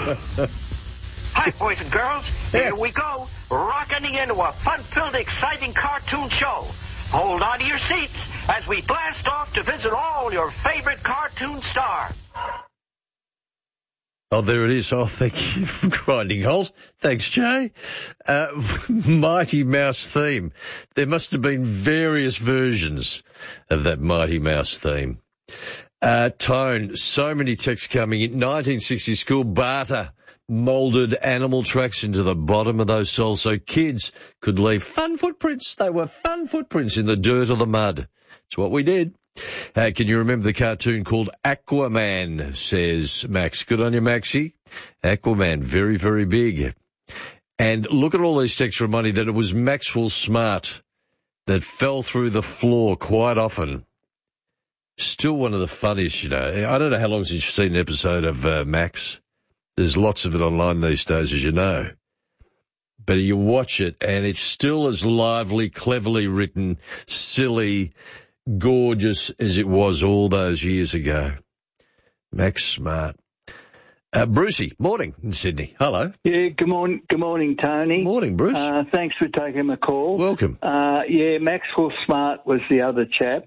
Hi, boys and girls. Here we go, rocking into a fun-filled, exciting cartoon show. Hold on to your seats as we blast off to visit all your favorite cartoon stars. Oh, there it is. Oh, thank you for grinding halt. Thanks, Jay. Mighty Mouse theme. There must have been various versions of that Mighty Mouse theme. Tone, so many texts coming in. 1960 school barter moulded animal tracks into the bottom of those soles so kids could leave fun footprints. They were fun footprints in the dirt or the mud. It's what we did. Can you remember the cartoon called Aquaman, says Max. Good on you, Maxie. Aquaman, very, very big. And look at all these texts reminding that it was Maxwell Smart that fell through the floor quite often. Still one of the funniest, you know. I don't know how long since you've seen an episode of Max. There's lots of it online these days, as you know. But you watch it, and it's still as lively, cleverly written, silly, gorgeous as it was all those years ago. Max Smart. Brucey, morning in Sydney. Hello. Yeah, good morning, Tony. Morning, Bruce. Thanks for taking my call. Welcome. Yeah, Maxwell Smart was the other chap.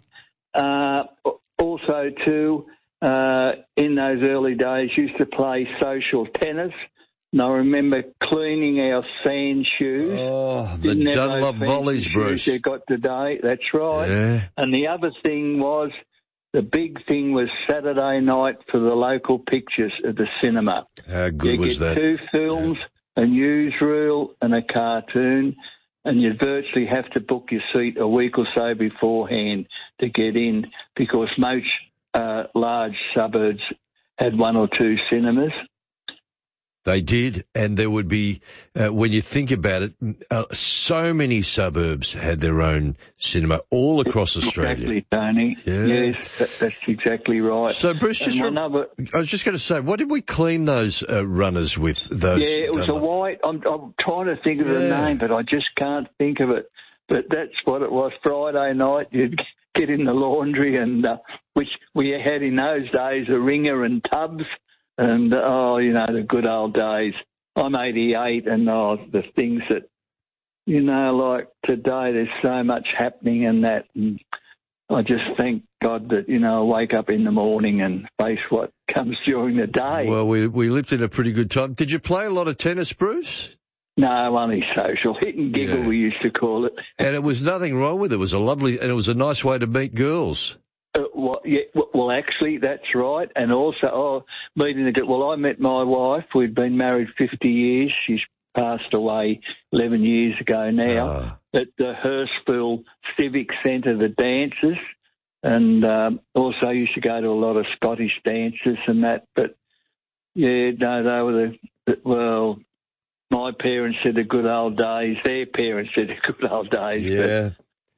Also, too, in those early days, used to play social tennis. And I remember cleaning our sand shoes. Oh, the Dunlop volleys, Bruce. You got today. That's right. Yeah. And the other thing was, the big thing was Saturday night for the local pictures at the cinema. How good was that? You get 2 films, a newsreel and a cartoon, and you'd virtually have to book your seat a week or so beforehand to get in because most large suburbs had 1 or 2 cinemas. They did, and there would be, when you think about it, so many suburbs had their own cinema all across Australia. Exactly, Tony. Yeah. Yes, that's exactly right. So, Bruce, I was just going to say, what did we clean those runners with? Those? Yeah, it was a white. I'm trying to think of the name, but I just can't think of it. But that's what it was. Friday night, you'd get in the laundry, and which we had in those days, a wringer and tubs. And, the good old days. I'm 88, and the things that, like today, there's so much happening in that. And I just thank God that, I wake up in the morning and face what comes during the day. Well, we lived in a pretty good time. Did you play a lot of tennis, Bruce? No, only social. Hit and giggle, we used to call it. And it was nothing wrong with it. It was it was a nice way to meet girls. Well, actually, that's right. And also, meeting the girl. Well, I met my wife. We'd been married 50 years. She's passed away 11 years ago now. At the Hurstville Civic Centre, the dances. And also used to go to a lot of Scottish dances and that. But, yeah, no, they were my parents said the good old days. Their parents said the good old days. Yeah.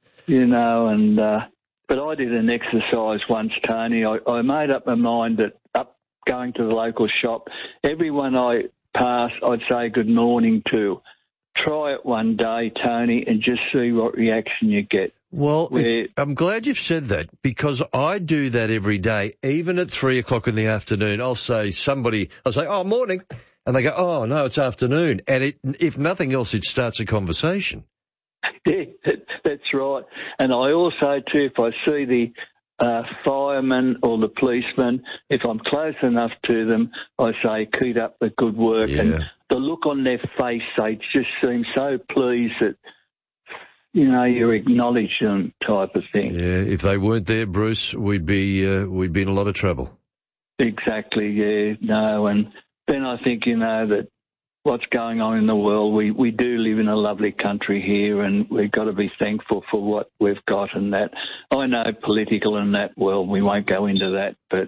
But, but I did an exercise once, Tony. I made up my mind that going to the local shop, everyone I pass, I'd say good morning to. Try it one day, Tony, and just see what reaction you get. Well, I'm glad you've said that because I do that every day, even at 3:00 in the afternoon. I'll say, oh, morning. And they go, oh, no, it's afternoon. And if nothing else, it starts a conversation. Yeah, that's right. And I also, too, if I see the fireman or the policeman, if I'm close enough to them, I say, keep up the good work. Yeah. And the look on their face, they just seem so pleased that, you acknowledge them type of thing. Yeah, if they weren't there, Bruce, we'd be in a lot of trouble. Exactly, yeah, no. And then I think, that what's going on in the world, we do live in a lovely country here, and we've got to be thankful for what we've got and that. I know political in that world, we won't go into that, but,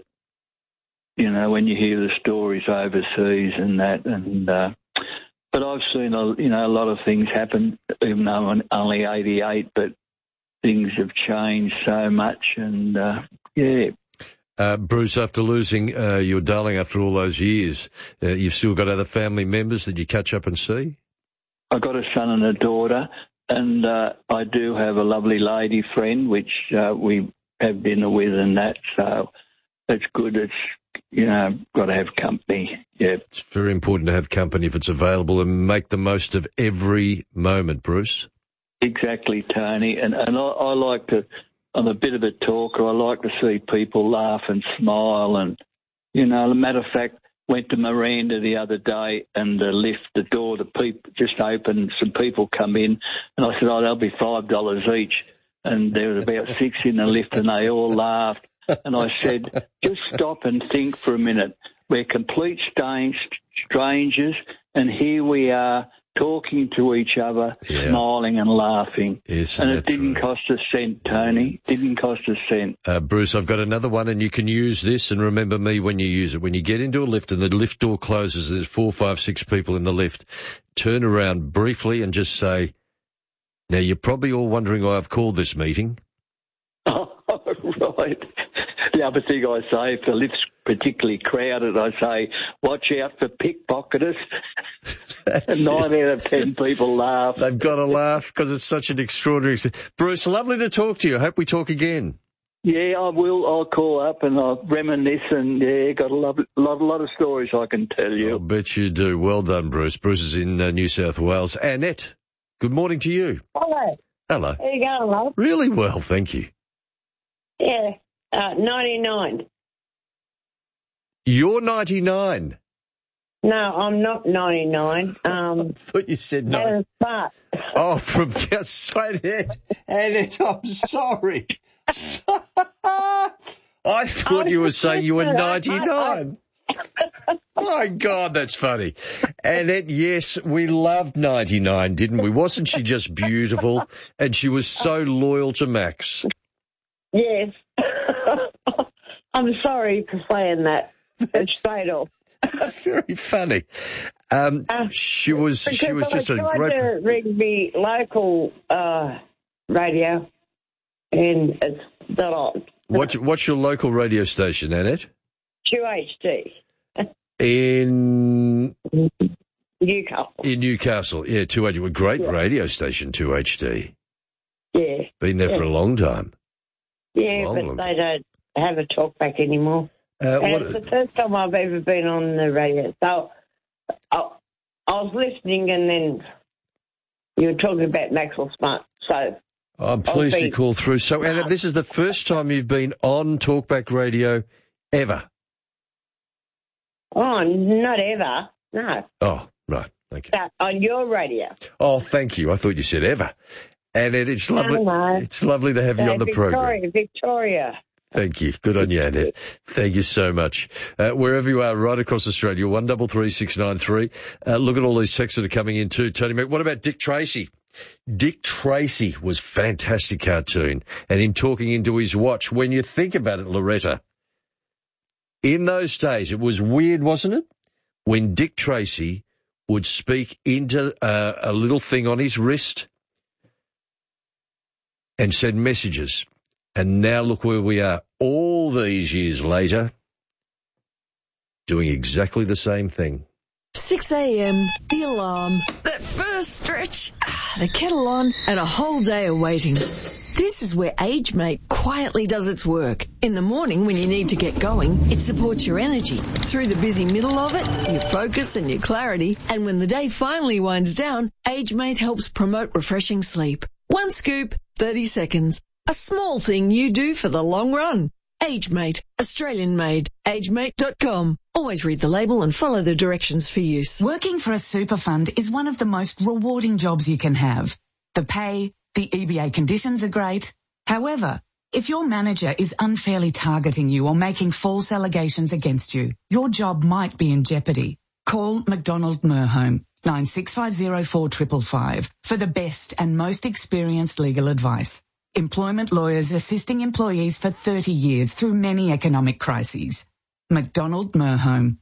when you hear the stories overseas and that, and but I've seen, a lot of things happen, even though I'm only 88, but things have changed so much, and, yeah. Bruce, after losing your darling after all those years, you've still got other family members that you catch up and see? I've got a son and a daughter, and I do have a lovely lady friend, which we have dinner with and that, so it's good. It's, got to have company. Yeah. It's very important to have company if it's available and make the most of every moment, Bruce. Exactly, Tony. And I like to, I'm a bit of a talker. I like to see people laugh and smile. And, as a matter of fact, went to Miranda the other day and the door to people just opened. Some people come in and I said, they'll be $5 each. And there was about 6 in the lift and they all laughed. And I said, just stop and think for a minute. We're complete strangers, and here we are talking to each other, smiling and laughing. Isn't and it didn't cost a cent, Tony. Didn't cost a cent. Bruce, I've got another one, and you can use this, and remember me when you use it. When you get into a lift and the lift door closes, there's 4, 5, 6 people in the lift, turn around briefly and just say, now you're probably all wondering why I've called this meeting. Oh, right. The other thing I say, if the lift's particularly crowded, I say, watch out for pickpocketers. 9 out of 10 people laugh. They've got to laugh because it's such an extraordinary... Bruce, lovely to talk to you. I hope we talk again. Yeah, I will. I'll call up and I'll reminisce and, got a lot of stories I can tell you. I'll bet you do. Well done, Bruce. Bruce is in New South Wales. Annette, good morning to you. Hello. Hello. How you going, love? Really well, thank you. Yeah, 99. You're 99. No, I'm not 99. I thought you said 9. But Oh, from just straight ahead. And I'm sorry. I thought you were saying you were 99. My God, that's funny. And yes, we loved 99, didn't we? Wasn't she just beautiful? And she was so loyal to Max. Yes. I'm sorry for saying that. It's straight off. Very funny. She was just a great... I tried to ring the local radio, and it's not on. What's your local radio station, Annette? QHD. In Newcastle. In Newcastle, yeah, 2HD. A great radio station, 2HD. Yeah. Been there for a long time. Yeah, but they don't have a talk back anymore. It's the first time I've ever been on the radio. So I was listening and then you were talking about Maxwell Smart. So I'm pleased you called through. So, Anna, this is the first time you've been on Talkback Radio ever? Oh, not ever. No. Oh, right. Thank you. On your radio. Oh, thank you. I thought you said ever. And it's lovely. No. It's lovely to have you on the program. Victoria. Thank you. Good on you, Annette. Thank you so much. Wherever you are, right across Australia, 133693. Look at all these texts that are coming in too, Tony. What about Dick Tracy? Dick Tracy was a fantastic cartoon, and him talking into his watch. When you think about it, Loretta, in those days, it was weird, wasn't it? When Dick Tracy would speak into a little thing on his wrist and send messages. And now look where we are, all these years later, doing exactly the same thing. 6 a.m, the alarm, that first stretch, the kettle on, and a whole day of waiting. This is where AgeMate quietly does its work. In the morning when you need to get going, it supports your energy. Through the busy middle of it, your focus and your clarity. And when the day finally winds down, AgeMate helps promote refreshing sleep. 1 scoop, 30 seconds. A small thing you do for the long run. AgeMate, Australian made. AgeMate.com. Always read the label and follow the directions for use. Working for a super fund is one of the most rewarding jobs you can have. The pay, the EBA conditions are great. However, if your manager is unfairly targeting you or making false allegations against you, your job might be in jeopardy. Call McDonald Merhome 96504555 for the best and most experienced legal advice. Employment lawyers assisting employees for 30 years through many economic crises. McDonald Merhome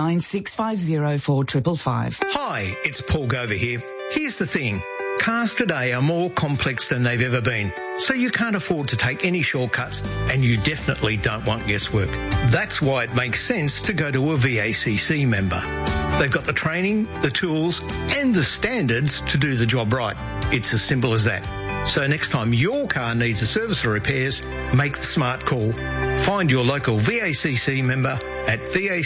96504555. Hi, it's Paul Gover here. Here's the thing. Cars today are more complex than they've ever been, so you can't afford to take any shortcuts, and you definitely don't want guesswork. That's why it makes sense to go to a VACC member. They've got the training, the tools, and the standards to do the job right. It's as simple as that. So next time your car needs a service or repairs, make the smart call. Find your local VACC member at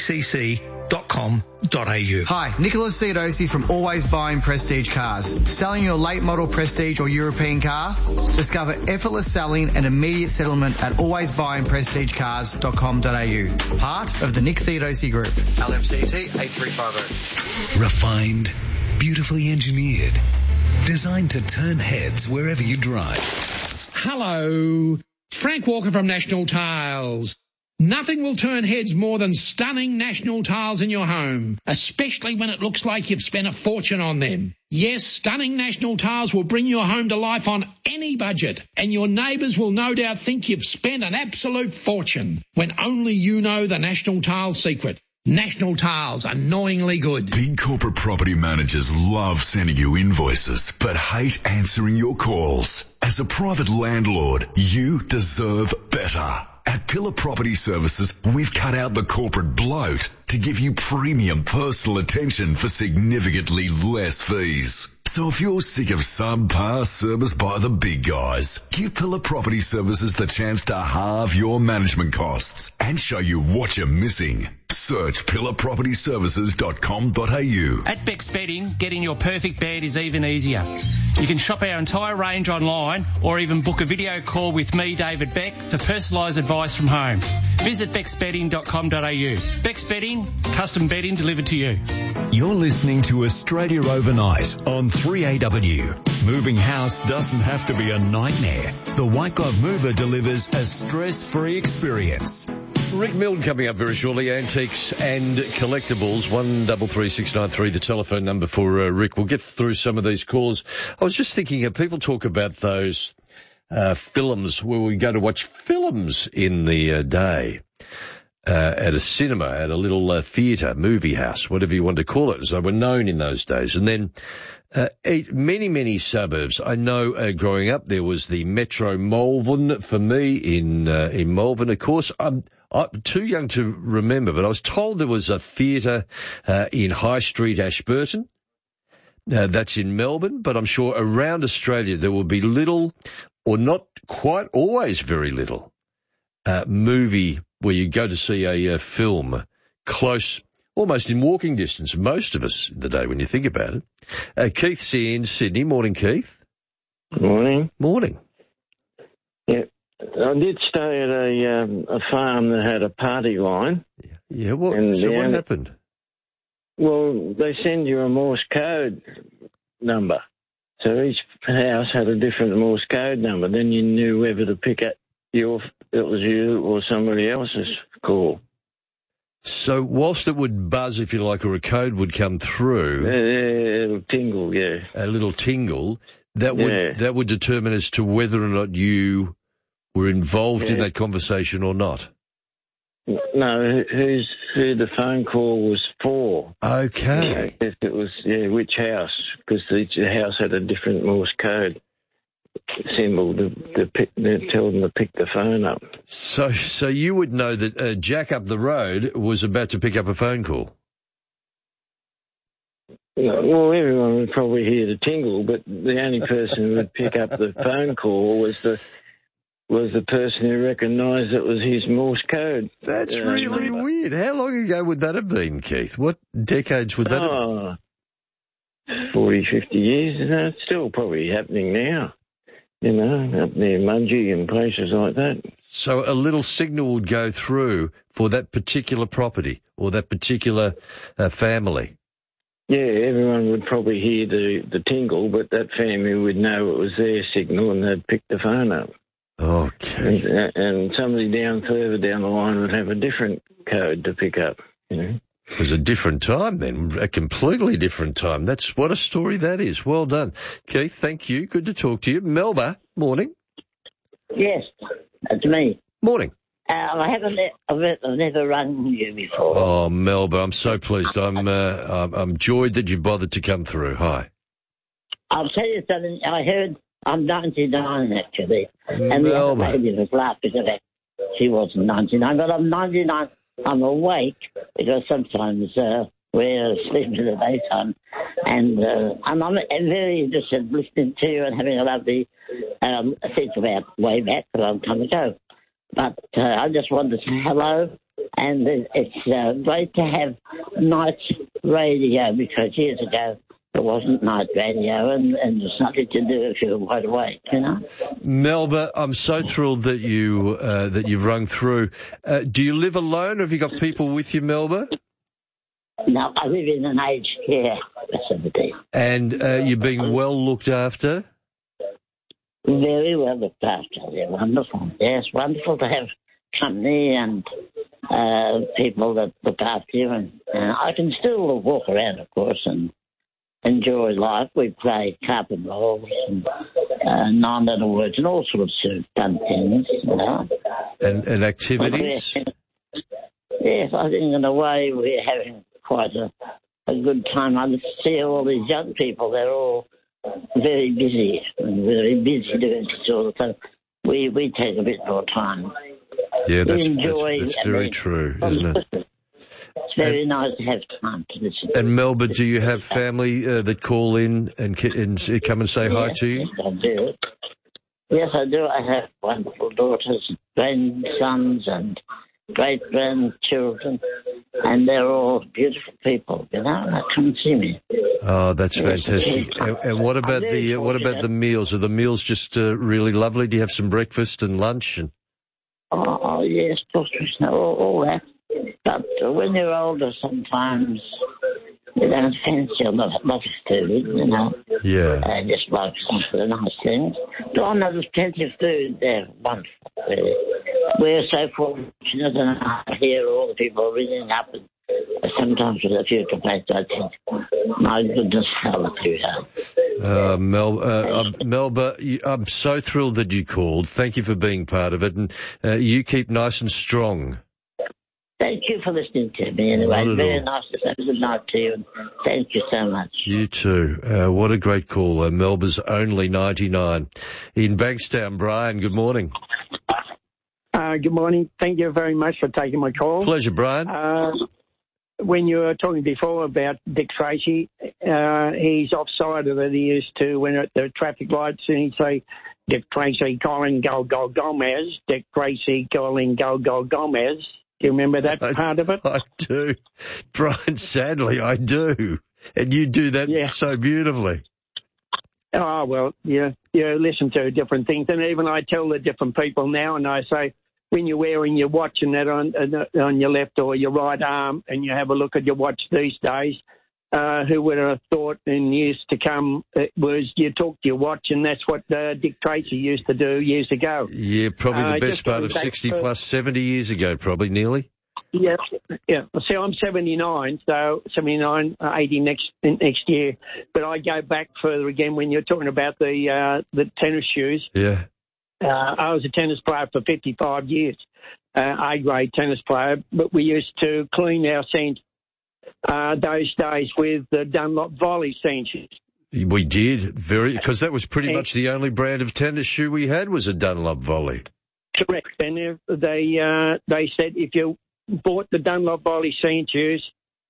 vacc.com.au. Hi, Nicholas Theodosi from Always Buying Prestige Cars. Selling your late model Prestige or European car? Discover effortless selling and immediate settlement at alwaysbuyingprestigecars.com.au. Part of the Nick Theodosi Group. LMCT 8350. Refined, beautifully engineered, designed to turn heads wherever you drive. Hello, Frank Walker from National Tiles. Nothing will turn heads more than stunning National Tiles in your home, especially when it looks like you've spent a fortune on them. Yes, stunning National Tiles will bring your home to life on any budget, and your neighbours will no doubt think you've spent an absolute fortune, when only you know the National Tiles secret. National Tiles, annoyingly good. Big corporate property managers love sending you invoices, but hate answering your calls. As a private landlord, you deserve better. At Pillar Property Services, we've cut out the corporate bloat to give you premium personal attention for significantly less fees. So if you're sick of subpar service by the big guys, give Pillar Property Services the chance to halve your management costs and show you what you're missing. Search pillarpropertyservices.com.au. At Beck's Bedding, getting your perfect bed is even easier. You can shop our entire range online or even book a video call with me, David Beck, for personalised advice from home. Visit becksbedding.com.au. Beck's Bedding, custom bedding delivered to you. You're listening to Australia Overnight on 3AW. Moving house doesn't have to be a nightmare. The White Glove Mover delivers a stress-free experience. Rick Milne coming up very shortly. Antiques and collectibles, 133693, the telephone number for Rick. We'll get through some of these calls. I was just thinking, people talk about those films where we go to watch films in the day at a cinema, at a little theatre, movie house, whatever you want to call it, as they were known in those days. And then many, many suburbs. I know growing up there was the Metro Malvern for me in Malvern. Of course, I'm too young to remember, but I was told there was a theatre in High Street, Ashburton. That's in Melbourne, but I'm sure around Australia there will be little, or not quite always very little, movie where you go to see a film close, almost in walking distance, most of us in the day when you think about it. Keith's in Sydney. Morning, Keith. Morning. Morning. Yeah, I did stay at a farm that had a party line. Yeah, what happened? Well, they send you a Morse code number. So each house had a different Morse code number. Then you knew whether to pick up it was you or somebody else's call. So whilst it would buzz, if you like, or a code would come through, a little tingle, yeah. A little tingle, that would determine as to whether or not you were involved in that conversation or not. No, who the phone call was for. Okay. If it was, which house, because each house had a different Morse code symbol to tell them to pick the phone up. So you would know that Jack up the road was about to pick up a phone call? Well, everyone would probably hear the tingle, but the only person who would pick up the phone call was the person who recognised it was his Morse code. That's really weird. How long ago would that have been, Keith? What decades would that have been? 40, 50 years. It's still probably happening now. Up near Mudgee and places like that. So a little signal would go through for that particular property or that particular family? Yeah, everyone would probably hear the tingle, but that family would know it was their signal and they'd pick the phone up. Okay. And somebody further down the line would have a different code to pick up, It was a different time then, a completely different time. That's what a story that is. Well done. Keith, thank you. Good to talk to you. Melba, morning. Yes, that's me. Morning. I've never rung you before. Oh, Melba, I'm so pleased. I'm joyed that you've bothered to come through. Hi. I'll tell you something. I heard I'm 99 actually, and the other lady was laughing at that. She wasn't 99, but I'm 99. I'm awake because sometimes we're asleep in the daytime, and I'm very interested in listening to you and having a lovely think about way back a long time ago. But I just wanted to say hello, and it's great to have night radio, because years ago there wasn't night radio, and there's nothing to do if you're wide awake, you know. Melba, I'm so thrilled that you've rung through. Do you live alone, or have you got people with you, Melba? No, I live in an aged care facility. And you're being well looked after? Very well looked after. They're wonderful. Yes, wonderful to have company and people that look after you. And I can still walk around, of course, and enjoy life. We play carpet rolls and nine-letter words and all sorts of fun things, you know. And activities? Yes, I think in a way we're having quite a good time. I see all these young people, they're all very busy doing this all the time. We take a bit more time. Yeah, that's very true, isn't it? It's very nice to have time to listen. And Melba, do you have family that call in and come and say hi to you? Yes, I do. Yes, I do. I have wonderful daughters, grandsons, and great-grandchildren, and they're all beautiful people, you know, they come and see me. Oh, that's fantastic. And what about the meals? Are the meals just really lovely? Do you have some breakfast and lunch? Oh, yes, of course, all that. But when you're older, sometimes you don't fancy a lot of food, you know. Yeah. Just like some of the nice things. But I know there's plenty of food there, wonderful. We're so fortunate, and I hear all the people ringing up, and sometimes with a few complaints, I think, my goodness, how lucky we are. Melba, I'm so thrilled that you called. Thank you for being part of it, and you keep nice and strong. Thank you for listening to me anyway. Very nice to say good night to you, and thank you so much. You too. What a great call. Melba's only 99. In Bankstown, Brian, good morning. Good morning. Thank you very much for taking my call. Pleasure, Brian. When you were talking before about Dick Tracy, he's offside of it. He used to, when at the traffic lights, and he'd say, Dick Tracy calling Gomez, Dick Tracy calling Gomez. Do you remember that part of it? I do. Brian, sadly, I do. And you do that so beautifully. Oh, well, you listen to different things. And even I tell the different people now, and I say, when you're wearing your watch and that on your left or your right arm, and you have a look at your watch these days, who would have thought in years to come it was you talk to your watch, and that's what Dick Tracy used to do years ago. Yeah, probably the best part of 60 plus 70 years ago, probably, nearly. Yeah. See, I'm 79, so 79, 80 next year. But I go back further again when you're talking about the tennis shoes. Yeah. I was a tennis player for 55 years, A-grade tennis player, but we used to clean our sand those days with the Dunlop Volley cinches. We did, because that was pretty much the only brand of tennis shoe we had was a Dunlop Volley. Correct. And they said if you bought the Dunlop Volley cinches,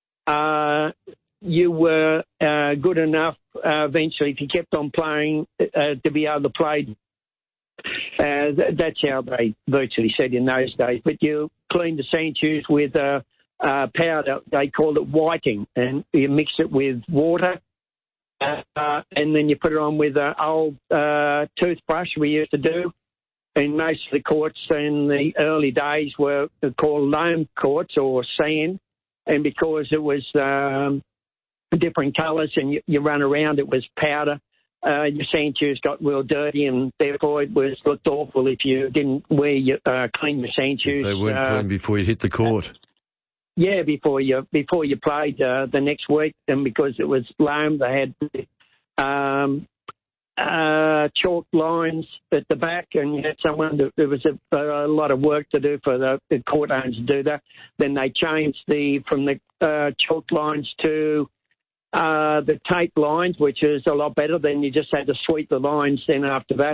you were good enough eventually, if you kept on playing, to be able to play. That's how they virtually said in those days. But you clean the cinches with powder. They called it whiting, and you mix it with water, and then you put it on with an old toothbrush we used to do. And most of the courts in the early days were called loam courts or sand, and because it was different colours and you run around, it was powder. Your sand shoes got real dirty, and therefore it looked awful if you didn't clean your sand shoes. They weren't clean before you hit the court. Yeah, before you played the next week, and because it was loam, they had chalk lines at the back, and you had someone. There was a lot of work to do for the court owners to do that. Then they changed from the chalk lines to the tape lines, which is a lot better. Then you just had to sweep the lines. Then after that.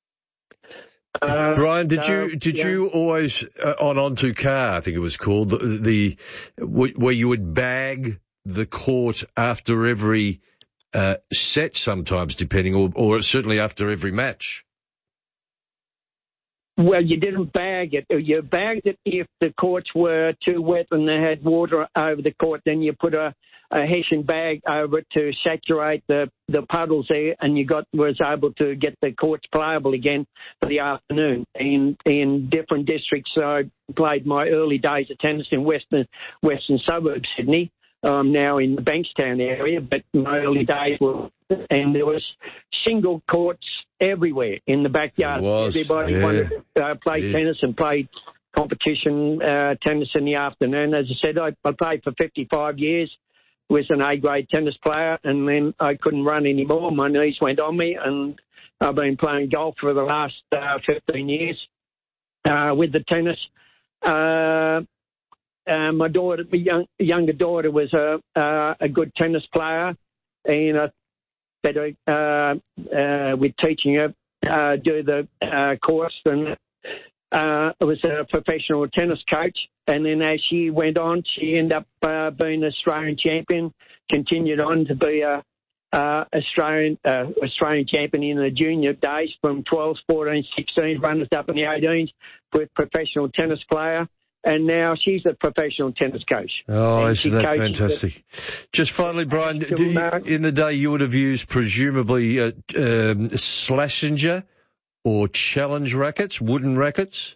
Brian, did you always on Onto Car, I think it was called, where you would bag the court after every set, sometimes depending, or certainly after every match? Well, you didn't bag it. You bagged it if the courts were too wet and they had water over the court. Then you put a hessian bag over it to saturate the puddles there, and was able to get the courts playable again for the afternoon. In different districts, I played my early days of tennis in western suburbs Sydney. I'm now in the Bankstown area, but my early days were, and there was single courts everywhere in the backyard. Everybody wanted to play tennis and played competition tennis in the afternoon. As I said, I played for 55 years, was an A-grade tennis player, and then I couldn't run anymore. My knees went on me, and I've been playing golf for the last 15 years with the tennis. My daughter, younger daughter, was a good tennis player, and I better with teaching her do the course, and I was a professional tennis coach. And then as she went on, she ended up being Australian champion, continued on to be a Australian champion in the junior days from 12, 14, 16, runners up in the 18s, with professional tennis player. And now she's a professional tennis coach. Oh, isn't that fantastic? Just finally, Brian, in the day you would have used presumably Schlesinger or Challenge rackets, wooden rackets?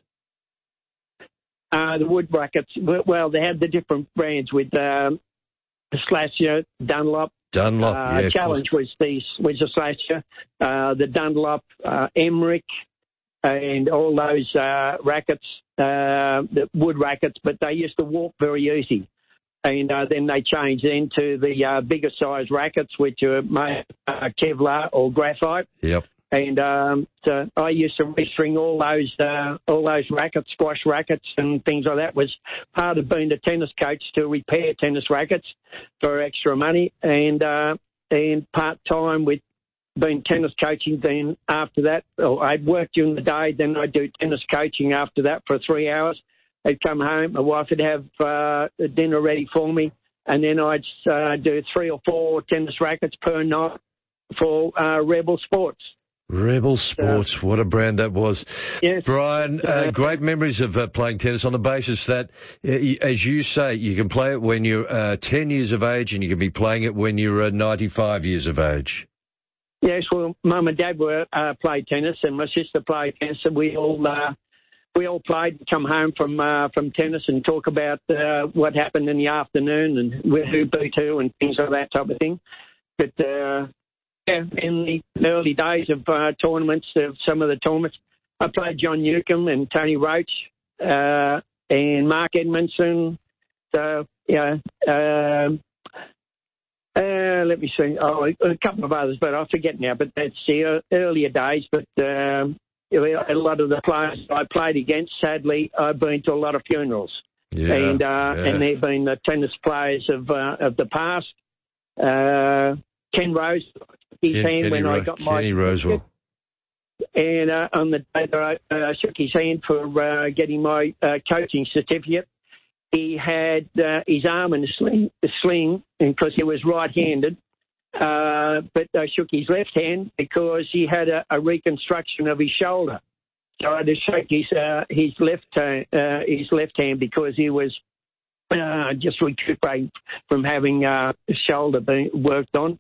The wood rackets, well, they had the different brands with Schlesinger, Dunlop. Yeah, Challenge was a Schlesinger. The Dunlop, Emmerich, and all those rackets, the wood rackets, but they used to warp very easy. And then they changed into the bigger size rackets, which are made Kevlar or graphite. Yep. And so I used to restring all those rackets, squash rackets and things like that. Was part of being a tennis coach to repair tennis rackets for extra money, and part-time with being tennis coaching. Then after that, I'd work during the day, then I'd do tennis coaching after that for 3 hours. I'd come home, my wife would have dinner ready for me, and then I'd do 3 or 4 tennis rackets per night for Rebel Sports. Rebel Sports, what a brand that was. Yes. Brian, great memories of playing tennis on the basis that, as you say, you can play it when you're 10 years of age and you can be playing it when you're 95 years of age. Yes, well, Mum and Dad played tennis, and my sister played tennis, and we all played, come home from tennis and talk about what happened in the afternoon and who beat who and things like that type of thing. But in the early days of tournaments, some of the tournaments, I played John Newcombe and Tony Roach and Mark Edmondson. So, let me see. Oh, a couple of others, but I forget now. But that's the earlier days. But a lot of the players I played against, sadly, I've been to a lot of funerals. Yeah, and they've been the tennis players of the past. Ken Rose, Kenny Rosewell. And on the day that I shook his hand for getting my coaching certificate, he had his arm in a sling because he was right-handed, but I shook his left hand because he had a reconstruction of his shoulder. So I had to shake his left hand because he was just recuperating from having his shoulder being worked on.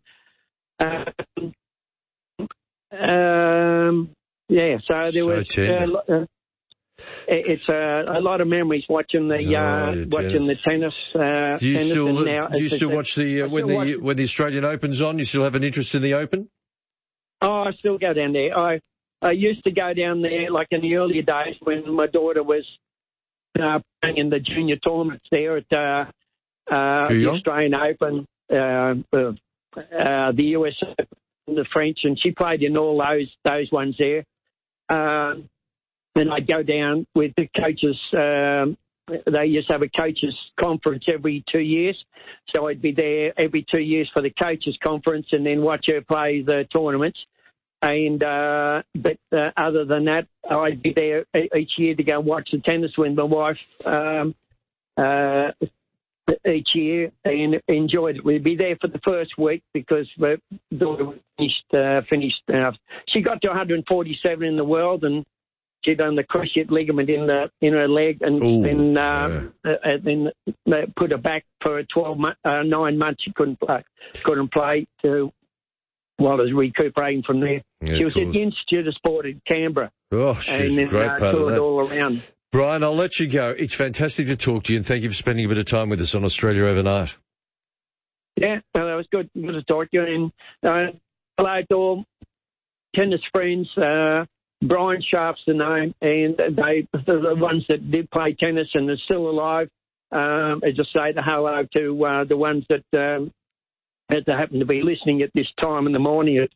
So there was it's a lot of memories watching the tennis. Do you still watch when the Australian Open's on? You still have an interest in the Open? Oh, I still go down there. I used to go down there like in the earlier days when my daughter was playing in the junior tournaments there at the Australian Open, the US Open, the French, and she played in all those ones there. And I'd go down with the coaches. They used to have a coaches conference every 2 years. So I'd be there every 2 years for the coaches conference and then watch her play the tournaments. And but other than that, I'd be there each year to go watch the tennis with my wife each year and enjoyed it. We'd be there for the first week because my daughter finished. She got to 147 in the world, and she done the cruciate ligament in her leg, and then they put her back for 9 months. She couldn't play while I was recuperating from there. Yeah, she was at the Institute of Sport in Canberra. Oh, she's a great part of that. All around. Brian, I'll let you go. It's fantastic to talk to you, and thank you for spending a bit of time with us on Australia Overnight. Yeah, that was good. Good to talk to you. And hello to all tennis friends. Brian Sharp's the name, and they're the ones that did play tennis and are still alive. I just say hello to the ones that happen to be listening at this time in the morning at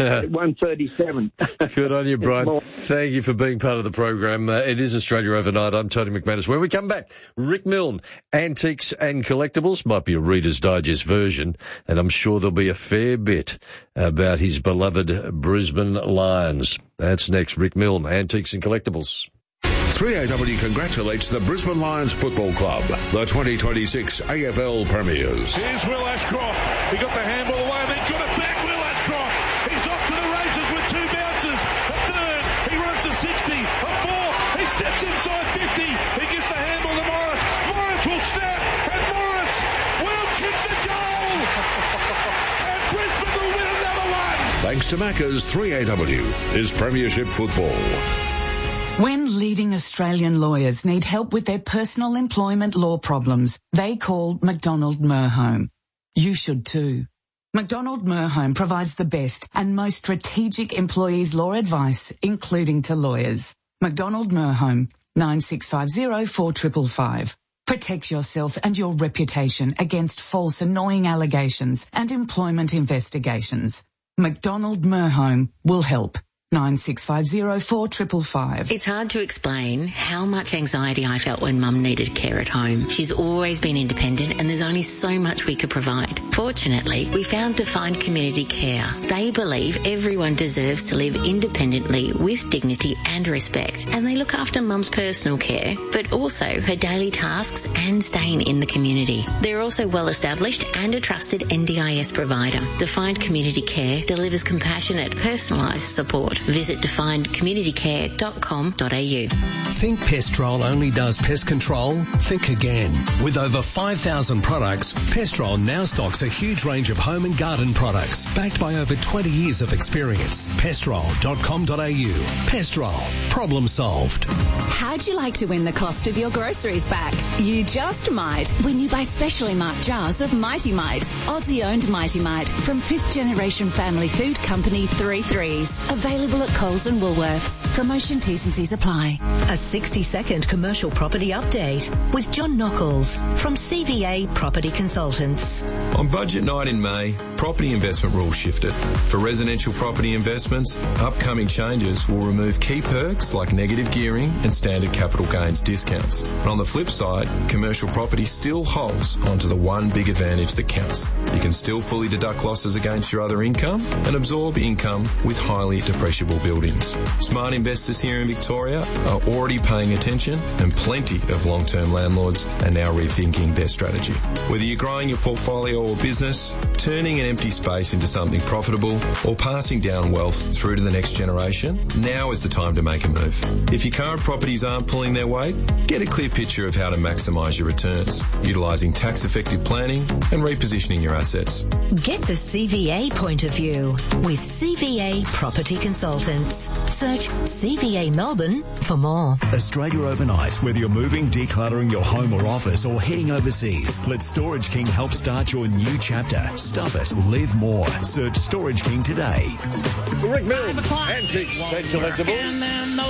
1:37. Good on you, Brian. Thank you for being part of the program. It is Australia Overnight. I'm Tony McManus. When we come back, Rick Milne, Antiques and Collectibles, might be a Reader's Digest version, and I'm sure there'll be a fair bit about his beloved Brisbane Lions. That's next. Rick Milne, Antiques and Collectibles. 3AW congratulates the Brisbane Lions Football Club, the 2026 AFL Premiers. Here's Will Ashcroft. He got the handball away and then got it back. Will Ashcroft. He's off to the races with 2 bounces. A third. He runs to 60. A fourth. He steps inside 50. He gives the handball to Morris. Morris will snap. And Morris will kick the goal. And Brisbane will win another one. Thanks to Macca's, 3AW is Premiership Football. When leading Australian lawyers need help with their personal employment law problems, they call McDonald Merhome. You should too. McDonald Merhome provides the best and most strategic employees law advice, including to lawyers. McDonald Merhome, 9650 4555. Protect yourself and your reputation against false, annoying allegations and employment investigations. McDonald Merhome will help. 9650 4555. It's hard to explain how much anxiety I felt when Mum needed care at home. She's always been independent and there's only so much we could provide. Fortunately, we found Defined Community Care. They believe everyone deserves to live independently with dignity and respect, and they look after Mum's personal care, but also her daily tasks and staying in the community. They're also well established and a trusted NDIS provider. Defined Community Care delivers compassionate, personalised support. Visit definedcommunitycare.com.au. Think Pestrol only does pest control? Think again. With over 5,000 products, Pestrol now stocks a huge range of home and garden products, backed by over 20 years of experience. Pestrol.com.au. Pestrol. Problem solved. How'd you like to win the cost of your groceries back? You just might when you buy specially marked jars of Mighty Mite. Aussie-owned Mighty Mite from 5th generation family food company 3 Threes. Available at Coles and Woolworths. Promotion T's and C's apply. A 60-second commercial property update with John Knuckles from CVA Property Consultants. On budget night in May, property investment rules shifted. For residential property investments, upcoming changes will remove key perks like negative gearing and standard capital gains discounts. And on the flip side, commercial property still holds onto the one big advantage that counts. You can still fully deduct losses against your other income and absorb income with highly depreciable buildings. Smart investors here in Victoria are already paying attention, and plenty of long-term landlords are now rethinking their strategy. Whether you're growing your portfolio or business, turning an empty space into something profitable, or passing down wealth through to the next generation, now is the time to make a move. If your current properties aren't pulling their weight, get a clear picture of how to maximise your returns, utilising tax-effective planning and repositioning your assets. Get the CVA point of view with CVA Property Consultants. Search CVA Melbourne for more. Australia Overnight, whether you're moving, decluttering your home or office, or heading overseas, let Storage King help start your new chapter. Stuff it, live more. Search Storage King today. Rick Milne, Antiques and Collectibles.